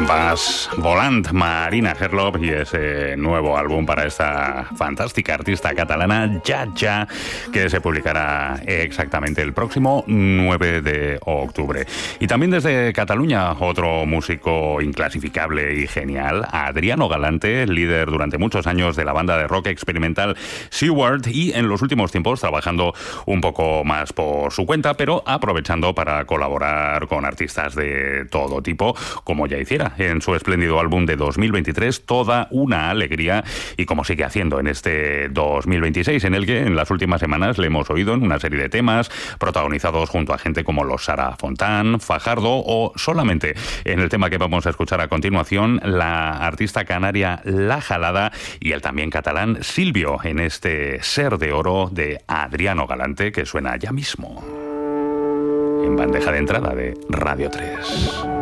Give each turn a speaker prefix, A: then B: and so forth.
A: Vas Volant, Marina Herlop, y ese nuevo álbum para esta fantástica artista catalana, Ya Ya, que se publicará exactamente el próximo 9 de octubre. Y también desde Cataluña, otro músico inclasificable y genial, Adriano Galante, líder durante muchos años de la banda de rock experimental Seaward, y en los últimos tiempos trabajando un poco más por su cuenta, pero aprovechando para colaborar con artistas de todo tipo, como ya hiciera en su espléndido álbum de 2023, Toda una alegría, y como sigue haciendo en este 2026, en el que en las últimas semanas le hemos oído en una serie de temas protagonizados junto a gente como los Sara Fontán, Fajardo, o solamente en el tema que vamos a escuchar a continuación, la artista canaria La Jalada y el también catalán Silvio, en este Ser de Oro de Adriano Galante, que suena ya mismo en bandeja de entrada de Radio 3.